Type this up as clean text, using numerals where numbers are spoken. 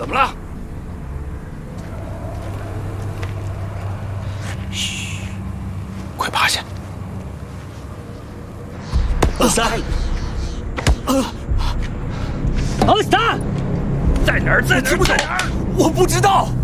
怎么了？ 嘘，快趴下。 奥斯塔，奥斯塔， 在哪儿？在哪儿？ 听不懂， 在哪儿？ 我不知道。